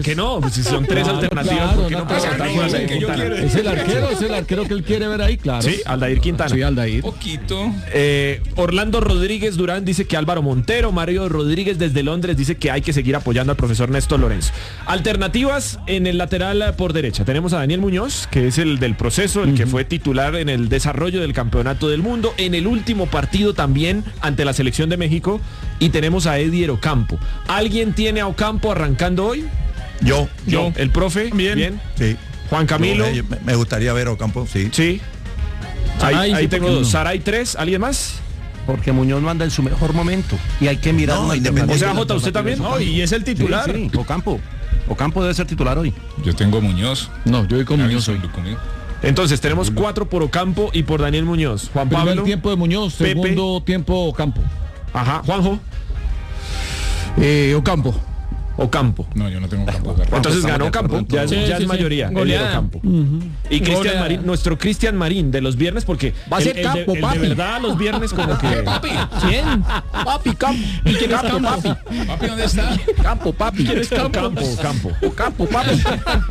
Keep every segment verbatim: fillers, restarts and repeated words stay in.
¿Por qué no? Pues si son tres claro, alternativas, claro, ¿por qué no, no pasa no, es, el que yo quiero. Es el arquero, es el arquero que él quiere ver ahí, claro. Sí, Aldair Quintana. Sí, Aldair. Poquito. Eh, Orlando Rodríguez Durán dice que Álvaro Montero. Mario Rodríguez desde Londres dice que hay que seguir apoyando al profesor Néstor Lorenzo. Alternativas en el lateral por derecha. Tenemos a Daniel Muñoz, que es el del proceso, el uh-huh. que fue titular en el desarrollo del campeonato del mundo, en el último partido también ante la selección de México. Y tenemos a Edier Ocampo. ¿Alguien tiene a Ocampo arrancando hoy? Yo. Yo. ¿El profe? Bien. Bien. Sí. Juan Camilo. Yo, me, me gustaría ver a Ocampo, sí. Sí. Ahí, ahí tengo dos. Saray tres. ¿Alguien más? Porque Muñoz no anda en su mejor momento. Y hay que mirar. No, o sea, Jota, ¿usted también? No, y es el titular. Sí, sí. Ocampo. Ocampo debe ser titular hoy. Yo tengo Muñoz. No, yo voy con Muñoz hoy. Entonces tenemos cuatro por Ocampo y por Daniel Muñoz. Juan Pablo. Primer tiempo de Muñoz, Pepe. Segundo tiempo Ocampo. Ajá. Juanjo. Eh, Ocampo. Ocampo. No, yo no tengo Ocampo. Entonces ganó Ocampo, ya, sí, ya sí, es mayoría. Sí. Ocampo. Uh-huh. Y Cristian Marín, nuestro Cristian Marín de los viernes, porque va a ser el, Campo, el de, papi. El de verdad los viernes como que. Papi. ¿Quién? Papi, Campo. ¿Y quién es Campo, papi? Papi, ¿dónde está? Campo, papi. ¿Quién es Campo? Campo, Campo. Campo, papi.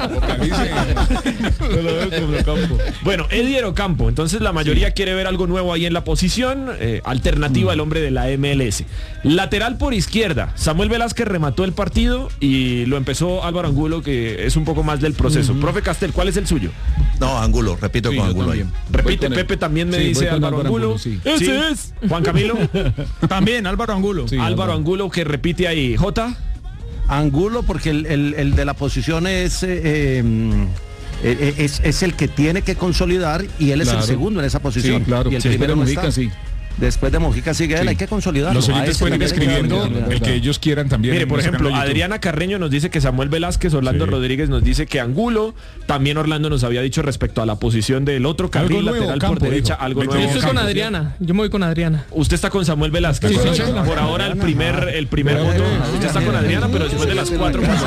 Bueno, Edier Ocampo. Entonces la mayoría sí. quiere ver algo nuevo ahí en la posición. Eh, alternativa mm. al hombre de la M L S. Lateral por izquierda. Samuel Velázquez remató el partido y lo empezó Álvaro Angulo, que es un poco más del proceso. Uh-huh. Profe Castel, ¿cuál es el suyo? No, Angulo, repito sí, con Angulo ahí. Repite, Pepe también me sí, dice Álvaro, Álvaro Angulo. Angulo sí. Ese sí. es. Juan Camilo. También Álvaro Angulo. Sí, Álvaro Angulo que repite ahí. Jota. Angulo porque el, el, el de la posición es, eh, eh, es es el que tiene que consolidar y él es claro. el segundo en esa posición. Sí, claro. Y el sí, primero no Mojica, está. Sí. Después de Mojica sigue él, sí. hay que consolidarlo. Los oyentes pueden ir escribiendo el, el que ellos quieran también. Mire, por ejemplo, Adriana Carreño nos dice que Samuel Velázquez, Orlando sí. Rodríguez nos dice que Angulo, también Orlando nos había dicho respecto a la posición del otro carril nuevo, lateral campo, por derecha, dijo. algo Yo nuevo. estoy con Adriana, yo me voy con Adriana. Usted está con Samuel Velázquez. Sí, sí, sí, por ahora el primer el primer voto. Sí, usted está con Adriana, pero después de las cuatro cuando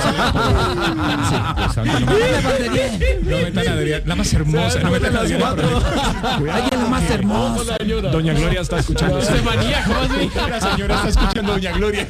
no metan a Adriana, la más hermosa, no metan a Adriana. Alguien la más hermosa. Doña Gloria está escuchando. La señora está escuchando, doña Gloria.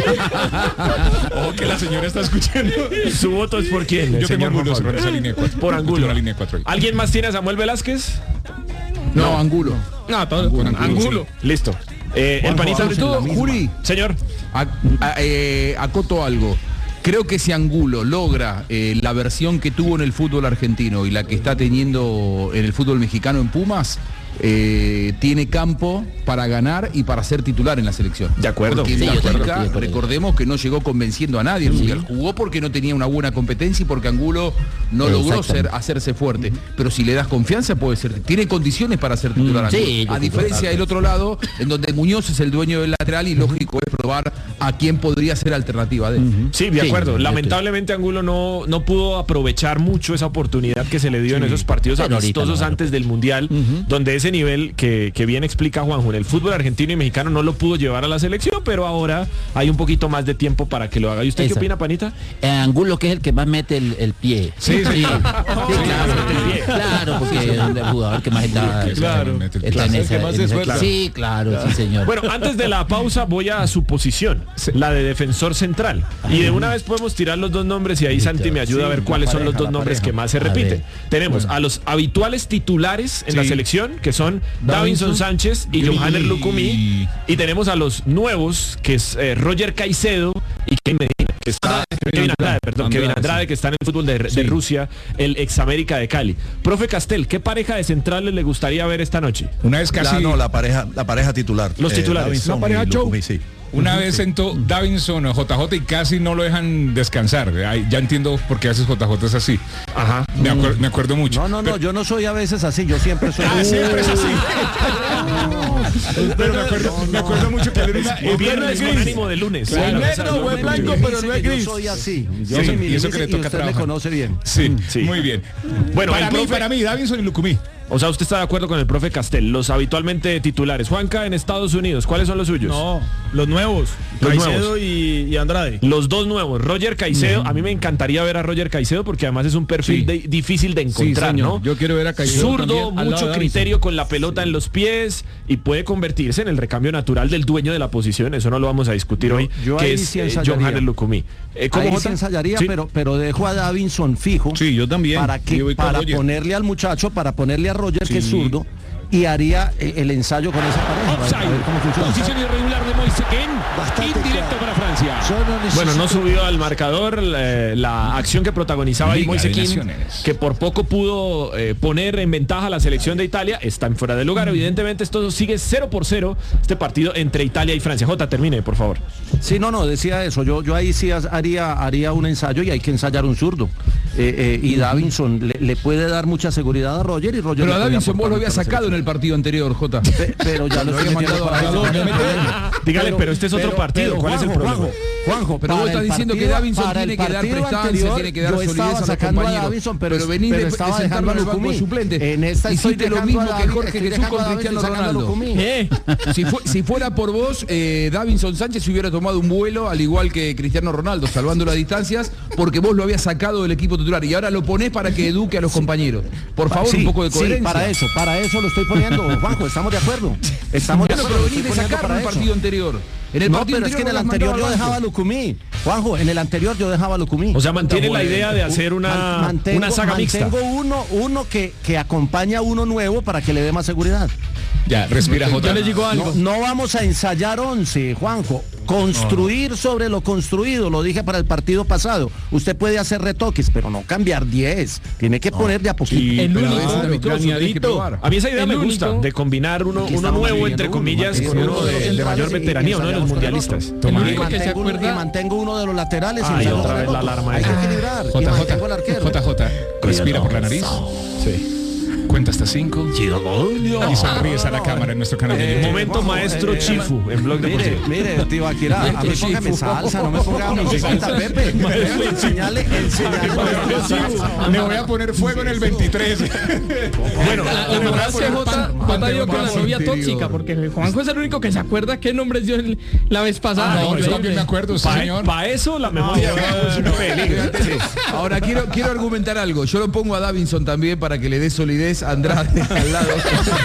Oh, que la señora está escuchando. ¿Su voto es por quién? Yo tengo Angulo, esa línea cuatro. Por Angulo. La línea cuatro. ¿Alguien más tiene a Samuel Velázquez? No, no. Angulo. No, todo Angulo. Angulo. Angulo. Sí. Listo. Eh, el panita sobre todo, Juri. Señor. A, a, eh, acoto algo. Creo que si Angulo logra eh, la versión que tuvo en el fútbol argentino y la que está teniendo en el fútbol mexicano en Pumas, eh, tiene campo para ganar y para ser titular en la selección. De acuerdo. Porque sí, en acuerdo. África, recordemos que no llegó convenciendo a nadie el mundial. Sí. Jugó porque no tenía una buena competencia y porque Angulo no logró ser, hacerse fuerte. Pero si le das confianza puede ser. Tiene condiciones para ser titular. Sí, a diferencia del otro lado, en donde Muñoz es el dueño del lateral y lógico es probar a quién podría ser alternativa de él. Uh-huh. Sí, de acuerdo. Sí, Lamentablemente Angulo no, no pudo aprovechar mucho esa oportunidad que se le dio sí. en esos partidos pero amistosos no, antes del mundial, uh-huh. donde ese nivel que, que bien explica Juanjo, en el fútbol argentino y mexicano no lo pudo llevar a la selección, pero ahora hay un poquito más de tiempo para que lo haga. ¿Y usted Esa. qué opina, Panita? Eh, Angulo, que es el que más mete el, el pie. Sí, sí. sí. Oh, sí claro, el pie. claro, porque es el jugador que más está, claro. está en esa, más en esa claro. Sí, claro, claro, sí, señor. Bueno, antes de la pausa voy a su posición, sí. la de defensor central. Y de una vez podemos tirar los dos nombres y ahí Santi me ayuda sí, a ver cuáles pareja, son los dos nombres pareja. que más se repiten. Tenemos bueno. a los habituales titulares en sí. la selección, que son Davinson Sánchez y Johanner Lucumí, y tenemos a los nuevos, que es eh, Roger Caicedo y Kevin Medina, que está Kevin Andrade, perdón, Andrade, Kevin Andrade, sí. que está en el fútbol de, de sí. Rusia, el ex América de Cali. Profe Castel, ¿qué pareja de centrales le gustaría ver esta noche? Una vez casi... La, no, la pareja, la pareja titular. Los titulares. Eh, la pareja Lucumí, sí. Una vez sentó Davinson o J J y casi no lo dejan descansar. Ay, ya entiendo por qué haces J J es así. Ajá. Me, acuer me acuerdo mucho. No, no, no, pero... yo no soy a veces así, yo siempre soy. Ah, siempre es así. Pero me acuerdo, no, no. me acuerdo mucho que él era un viernes con ánimo de lunes. Claro, negro o es blanco, pero no es gris. Yo soy así. Yo sí, soy mi y eso que le toca trabajar. Me conoce bien. Sí, sí, muy bien. Bueno, para el mí, profe... para mí, Davinson y Lucumí. O sea, usted está de acuerdo con el profe Castel, los habitualmente titulares. Juanca, en Estados Unidos, ¿cuáles son los suyos? No, los nuevos. nuevos, Los Caicedo nuevos. Y, y Andrade. Los dos nuevos, Roger Caicedo, a mí me encantaría ver a Roger Caicedo porque además es un perfil Sí. de- difícil de encontrar, Sí, señor. ¿no? Yo quiero ver a Caicedo Zurdo, también al lado mucho de criterio Davinson. con la pelota en los pies y puede convertirse en el recambio natural del dueño de la posición, eso no lo vamos a discutir hoy, yo que ahí es sí eh, ensayaría. Johannes Lucumí. Eh, ¿cómo, Ahí Jota? sí ensayaría, Sí. pero, pero dejo a Davinson fijo. Sí, yo también. Para, que, Yo voy con para Roger. ponerle al muchacho, para ponerle a Roger, que es Sí. zurdo, y haría eh, el ensayo con esa pareja. A ver- a ver cómo funciona. Posición irregular de Moise Kean. Bastante Indirecto claro. para Francia. Yo no necesito- Bueno, no subió al marcador eh, la acción que protagonizaba ahí Liga Moise de Kean, Naciones. que por poco pudo eh, poner en ventaja a la selección de Italia, está en fuera de lugar. Evidentemente esto sigue cero por cero, este partido entre Italia y Francia. Jota, termine, por favor. Sí, no, no, decía eso. Yo, yo ahí sí haría, haría un ensayo y hay que ensayar un zurdo. Eh, eh, y Davinson le, le puede dar mucha seguridad a Roger y Roger. Pero a le puede Davinson vos aportar lo habías mucho a la sacado en el selección. partido anterior, Jota. Pe- pero ya lo, Lo estoy había metiendo mandado para a eso. Davinson. Dígale, pero este es otro partido. ¿Cuál es el problema? Juanjo, Juanjo, Pero vos para estás el diciendo que partido- Davinson para el tiene que dar partido prestancia, anterior, tiene que dar yo solidez estaba a los sacando a compañeros. Davinson, pero, Pero venís de- pero estaba de sentarlo dejando a en el banco de Lucumí. suplente. En esta estoy Hiciste lo dejando mismo a que David- Jorge estoy Jesús dejando con a Davinson Cristiano sacando a Ronaldo. Lucumí. ¿Qué? Si, fue- si fuera por vos, eh, Davinson Sánchez hubiera tomado un vuelo al igual que Cristiano Ronaldo, salvando las distancias, porque vos lo habías sacado del equipo titular y ahora lo ponés para que eduque a los compañeros. Por favor, Sí, un poco de sí, coherencia. para eso, para eso lo estoy poniendo, Juanjo, estamos de acuerdo. Estamos de Bueno, acuerdo. pero lo venís de estoy poniendo sacarlo para en el eso. partido anterior. En el No, partido pero es que en el lo has anterior mandado yo al dejaba a banco. Lucumí. Juanjo, en el anterior yo dejaba a Lucumí. O sea, mantiene la idea de hacer una, Man- mantengo, una saga mixta. mantengo uno, uno que, que acompaña a uno nuevo para que le dé más seguridad. Ya, respira, Jota. Yo les digo algo. No, no vamos a ensayar once, Juanjo. Construir sobre lo construido, lo dije para el partido pasado. Usted puede hacer retoques, pero no cambiar diez. Tiene que poner de a poquito. El pero a único, veces amistoso, tenés que planeadito. probar. A mí esa idea El me gusta, único- de combinar uno, Aquí uno estamos nuevo, manteniendo entre uno, comillas, con manteniendo uno de, uno. de mayor Y- y veteranía, uno de los ensayamos con el mundialistas. otro. El Toma único ahí. que se Mantengo, uno- y acuerda. mantengo uno de los laterales. y Ay, ensayo otra con el vez la otro. alarma Hay que esa. equilibrar. y J mantengo al arquero. J, J J, respira por la nariz. Sí. Cuenta hasta cinco. Y sonríes a la cámara en nuestro canal de Eh, YouTube. Momento Juanjo, maestro eh, Chifu en Blog Mire, Deportivo. mire, tío Akira, a mí póngame salsa, no me ponga musiquita, Pepe. Enseñale, enseñale. Le voy a poner fuego en el veintitrés. Bueno, La, la verdad es que Jota, Jota dio con la novia anterior. tóxica, porque Juanjo es el único que se acuerda qué nombres dio el- la vez pasada. No, yo Increíble. también me acuerdo, sí, señor. para eso la memoria no peligra. Ahora quiero, quiero argumentar algo. Yo lo pongo a Davinson también para que le dé solidez a Andrade al lado.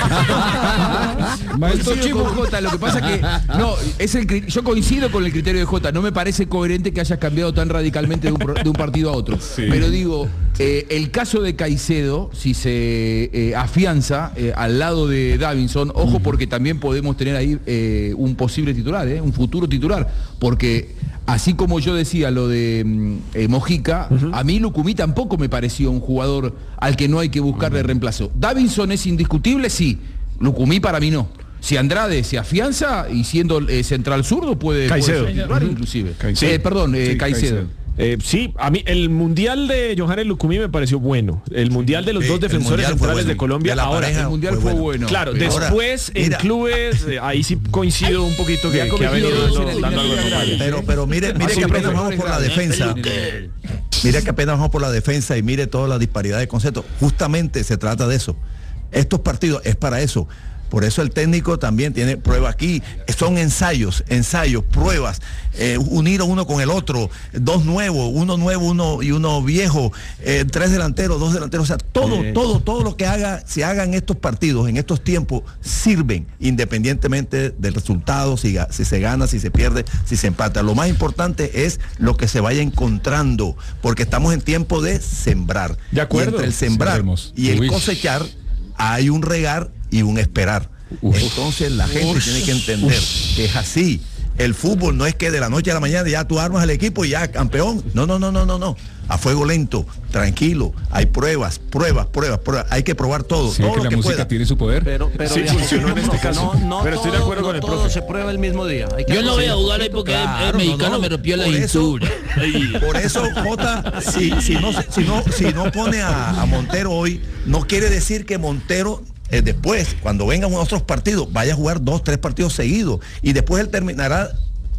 Maestro Coincido Chivo. con Jota, lo que pasa que no, es el cri- yo coincido con el criterio de Jota. No me parece coherente que hayas cambiado tan radicalmente de un, pro- de un partido a otro. Sí. Pero digo, eh, el caso de Caicedo, si se eh, afianza eh, al lado de Davinson, ojo porque también podemos tener ahí eh, un posible titular, eh, un futuro titular, porque así como yo decía lo de mm, eh, Mojica, a mí Lucumí tampoco me pareció un jugador al que no hay que buscarle reemplazo. Davinson es indiscutible, sí. Lucumí para mí no. Si Andrade se afianza y siendo eh, central zurdo puede, puede Caicedo. ser titular inclusive. Caicedo. Eh, perdón, eh, Sí, Caicedo. Caicedo. Eh, sí, a mí el mundial de Johannes Lucumí me pareció bueno. El mundial de los Sí, dos el defensores mundial fue centrales bueno. de Colombia. De la Ahora, pareja El mundial fue fue bueno. bueno. claro, Ahora, después en mira. clubes, eh, ahí sí coincido un poquito que, Ya que ha venido corrigido dando, en el dando algo de mundial. papaya. Pero, pero mire, mire Así que apenas que vamos por la errores defensa. graves. Mire que apenas vamos por la defensa y mire toda la disparidad de conceptos. Justamente se trata de eso. Estos partidos es para eso. Por eso el técnico también tiene prueba aquí. Son ensayos, ensayos, pruebas, eh, unir uno con el otro, dos nuevos, uno nuevo, uno y uno viejo, eh, tres delanteros, dos delanteros, o sea, todo, Sí. todo, todo lo que haga, se haga en estos partidos, en estos tiempos, sirven, independientemente del resultado, si, ga- si se gana, si se pierde, si se empata. Lo más importante es lo que se vaya encontrando, porque estamos en tiempo de sembrar. De acuerdo. Y entre el sembrar Sembremos. y el Uy. cosechar, hay un regar y un esperar. Entonces la gente tiene que entender que es así. El fútbol no es que de la noche a la mañana ya tú armas el equipo y ya campeón. No, no, no, no, no, no. A fuego lento, tranquilo. Hay pruebas, pruebas, pruebas, pruebas. Hay que probar todo, Sí, todo que lo la que música pueda. tiene su poder. Pero, pero Sí, de a funcionó en poquito, este caso. no, no Pero estoy de todo- acuerdo no con el todo profe. se prueba el mismo día. Hay que Yo no voy a hacerlo jugar ahí poquito, porque claro, el no, mexicano no. me rompió la Por eso- cintura. Ay. Por eso, Jota, si, si, no, se- si, no, si no pone a, a Montero hoy, no quiere decir que Montero eh, después, cuando vengan otros partidos, vaya a jugar dos, tres partidos seguidos y después él terminará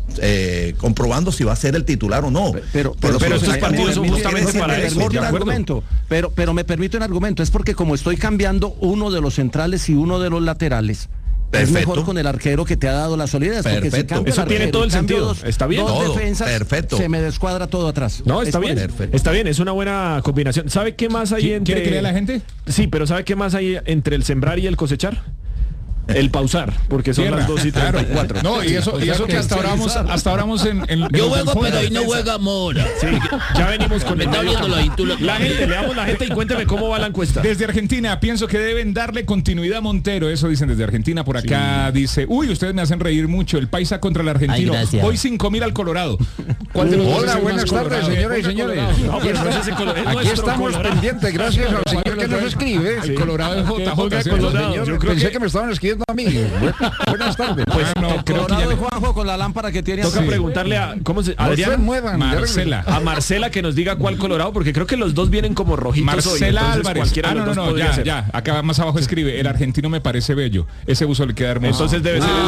eh, comprobando si va a ser el titular o no. Pero, pero pero, estos me- partidos me son permite- justamente me para permite eso, un ¿de acuerdo? argumento, pero, pero me permite un argumento, es porque como estoy cambiando uno de los centrales y uno de los laterales, Perfecto. Es mejor con el arquero que te ha dado la solidez. Perfecto. Si eso tiene todo el sentido. Dos, está bien. Dos todo. defensas, Perfecto. Se me descuadra todo atrás. No, está es bien. Perfecto. Está bien, es una buena combinación. ¿Sabe qué más hay entre... ¿Quiere que lea la gente? Sí, pero ¿sabe qué más hay entre el sembrar y el cosechar? El pausar, porque son Tierra, las dos y treinta y claro. cuatro. No, y eso, y eso que hasta ahora vamos, hasta ahora vamos en, en Yo en juego, fondo. pero hoy no juega Mora. Sí, ya venimos con Me el está medio viendo campo. los- tú lo- La gente, leamos la gente y cuénteme cómo va la encuesta. Desde Argentina, pienso que deben darle continuidad a Montero. Eso dicen desde Argentina. Por acá dice, uy, ustedes me hacen reír mucho. El Paisa contra el argentino. Ay, gracias. Voy cinco mil al Colorado. ¿Cuál de los dos Hola, es el buenas más tardes, colorado? señoras y señores. No, pero no es ese color, es Aquí nuestro estamos Colorado. pendientes, gracias al señor que nos escribe. El Colorado es J J. ¿sí? Colorado. Señor, Yo creo pensé que- que me estaban escribiendo a mí. Buenas tardes. Pues no, creo que Colorado ya de me- Juanjo con la lámpara que tiene. Toca así. preguntarle a ¿cómo se No se Adriana? muevan. ya Marcela. A Marcela que nos diga cuál Colorado, porque creo que los dos vienen como rojitos hoy, Marcela entonces Álvarez. cualquiera Ah, de no, los no, dos no, podría ya, ser. ya. Acá más abajo escribe, el argentino me parece bello. Ese buzo le queda hermoso. Entonces debe ser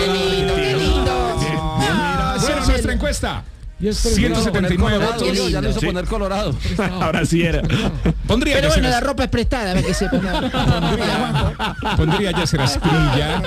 Bueno, nuestra encuesta. ciento setenta y nueve Colorado, votos. yo ya lo hizo Sí. poner Colorado. ahora sí era. Pondría Pero ya bueno, la será, ropa es prestada, a ver que se pondría ya será Asprilla.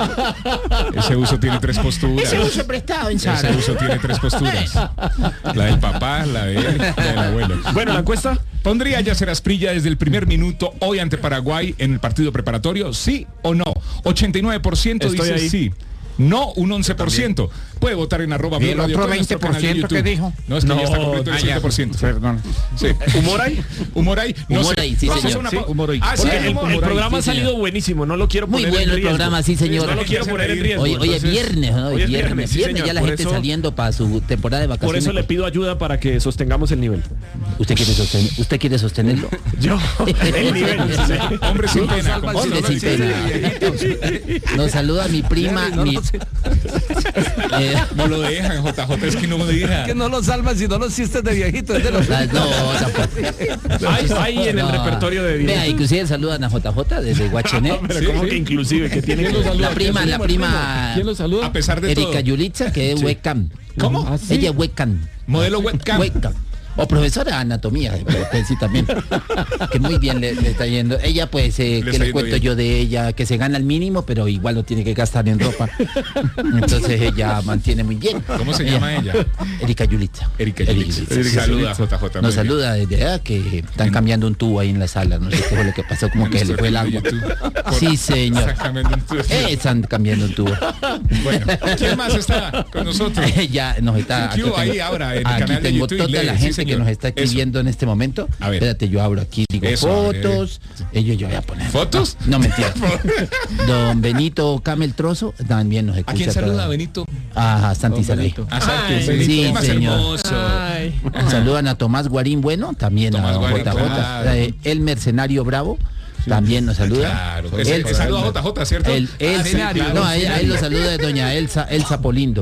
Ese uso tiene tres posturas. Ese uso prestado en Ese Sara. uso tiene tres posturas. La del papá, la de él, la del abuelo. Bueno, la encuesta. ¿Pondría Yacer Asprilla desde el primer minuto hoy ante Paraguay en el partido preparatorio? ¿Sí o no? ochenta y nueve por ciento Estoy dice ahí. sí. No, un once por ciento. Puede votar en arroba ¿Y el Blue Radio otro con nuestro canal de veinte por ciento YouTube. qué dijo? No, es que No, ya está completo el ah, ya. siete por ciento. Perdón. Sí. ¿Humor ahí? Humor ahí. No Humor sé. ahí, sí, Vamos a señor. una Sí, pa- humor ahí. Ah, sí, Porque hay el, humor el ahí, programa sí, ha salido señor. buenísimo, no lo quiero Muy poner bueno en el riesgo. programa, sí, señor. No lo quiero poner en riesgo. Hoy, hoy es entonces- viernes, ¿no? Hoy, Hoy es viernes, viernes, sí, viernes, señor. ya la Por gente eso- saliendo para su temporada de vacaciones. Por eso le pido ayuda para que sostengamos el nivel. ¿Usted quiere, sostener, ¿Usted quiere sostenerlo? Yo, el nivel. sí. Hombre sin pena. como Hombre se sin dice. pena. Nos saluda mi prima. No, mi- no, sí. eh, No lo dejan, J J, es que no me diga. Que no lo salvan sino los chistes de viejito. Es de los... ah, no, tampoco. Hay, hay en el No. repertorio de Vea, Dios. inclusive saludan a J J desde Guachené. Pero como que inclusive que tiene que... La prima, la prima ¿Quién lo saluda? A pesar de todo. Erika Yulitza, que es webcam. ¿Cómo? ¿Ah, sí? Ella es webcam. Modelo webcam. Webcam. O profesora de anatomía, que sí también. Que muy bien le, le está yendo. Ella, pues, eh, Le que está le yendo cuento bien. yo de ella, que se gana el mínimo, pero igual lo tiene que gastar en ropa. Entonces ella mantiene muy bien. ¿Cómo se llama ella? Erika Yulitza. Erika Yulitza. Yulitza. Saluda a J J. Nos muy bien. saluda desde allá que están cambiando un tubo ahí en la sala. No sé qué fue lo que pasó, como En que le nuestro fue el canal agua. de YouTube. Sí, señor. Exactamente. Entonces, Eh, están cambiando un tubo. Bueno, ¿quién más está con nosotros? Ya nos está. ¿Qué hubo aquí tengo- ahí ahora en el aquí canal de tengo YouTube? toda Lee, la sí, gente señor. que nos está Eso. escribiendo en este momento. A ver. Espérate, yo abro aquí, digo Eso, a ver. fotos. Ellos yo voy a poner. ¿Fotos? No, mentira. Don Benito Camel Trozo también nos escucha. ¿A quién saluda, toda- Benito? Ajá, Santi Saray. Benito. A Santi, Ay, Benito, sí, el más señor. hermoso. Ay. Saludan a Tomás Guarín Bueno, también Tomás a Guarín, J J. claro. Eh, El Mercenario Bravo. También nos saluda. Claro. Él- Ese- saluda a J J, ¿cierto? El, Elsa- sí, claro, no, a él, sí, a él lo saluda de doña Elsa, Elsa Polindo.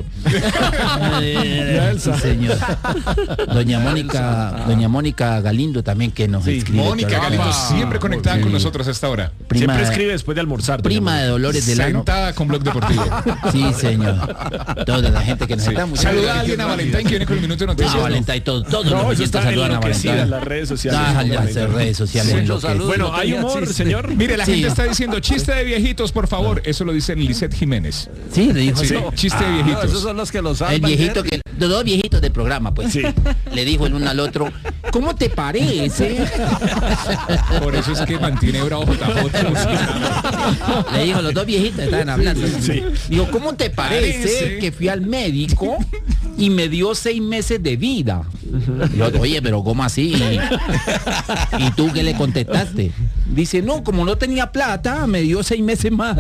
Sí, señor. Doña Mónica, doña Mónica Galindo también que nos escribe. Mónica todas las- Galindo, siempre conectada Sí. con nosotros a esta hora. Prima, Siempre escribe después de almorzar. doña prima de Dolores Delano. Sentada con Blog Deportivo. Sí, señor. Toda la gente que nos está muy Saluda a alguien a Valentín que viene con el minuto de noticias. Ah, Valentín, todo, todos No, los eso oyentes está saludan a enloquecida en Valentín. las redes sociales. Ah, con las Valentín. redes sociales Sí, enloquecen. saludos. Bueno, No hay tenía humor, chiste. señor. Mire, la Sí. gente está diciendo chiste de viejitos, por favor. Eso lo dice Lisette Jiménez. Sí, le dijo Sí, así. chiste de No, esos viejitos. son los que los salvan. El viejito Jerry. que, los dos viejitos del programa, pues. Sí. Le dijo el uno al otro, ¿cómo te parece? Por eso es que mantiene bravo J J. Le dijo, los dos viejitos estaban hablando. Digo, ¿cómo te parece, Parece. que fui al médico y me dio seis meses de vida? Y yo, oye, pero ¿cómo así? ¿Y tú qué le contestaste? Dice, no, como no tenía plata, me dio seis meses más.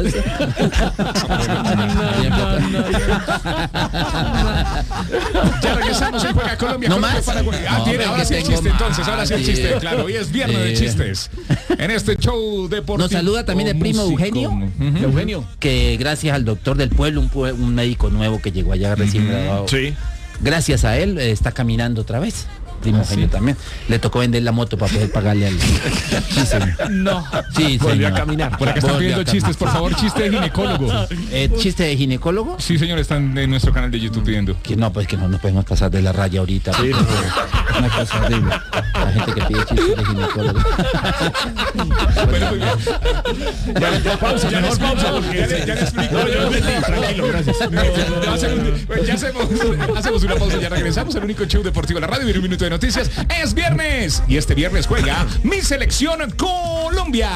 Ya regresamos en Juega Colombia. ¿No Colombia, más? Paraguay. Ah, No, tiene, pero ahora que sí el tengo chiste, entonces, ahora sí el más, chiste. sí. Claro, hoy es viernes de Eh. chistes. En este show deportivo. Nos saluda también el primo músico. Eugenio. Ujú. Eugenio. Que gracias al doctor del pueblo, un, pue- un médico nuevo que llegó allá recién graduado, Sí. gracias a él eh, está caminando otra vez. primogénito también. Le tocó vender la moto para poder pagarle al... Sí, señor. No. Sí, Volvió señor. a caminar. Por acá están Volvió pidiendo a caminar. chistes, por favor, chiste de ginecólogo. Eh, ¿Chiste de ginecólogo? Sí, señor, están en nuestro canal de YouTube pidiendo. Que no, pues que no nos podemos pasar de la raya ahorita. Sí, porque una cosa horrible. La gente que pide chistes de ginecólogo. Bueno, muy bien. Ya, ya pausa, ya mejor pausa porque Ya le- ya le explico. No, yo entendí, tranquilo, gracias. Ya hacemos, ya hacemos, hacemos una pausa, ya regresamos. El único show deportivo de la radio y un minuto de noticias. Es viernes y este viernes juega mi selección Colombia.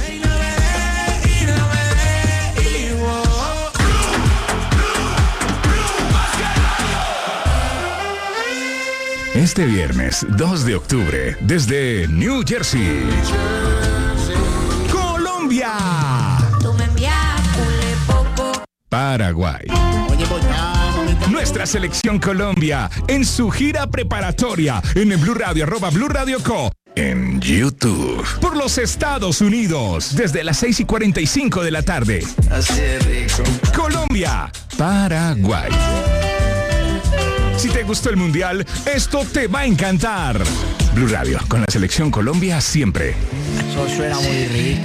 Este viernes dos de octubre desde New Jersey, Colombia, Paraguay. Nuestra selección Colombia en su gira preparatoria en el Blue Radio, arroba Blue Radio Co. En YouTube. Por los Estados Unidos, desde las seis y cuarenta y cinco de la tarde. Colombia, Paraguay. Si te gustó el Mundial, esto te va a encantar. Blue Radio, con la selección Colombia siempre. Eso suena muy rico.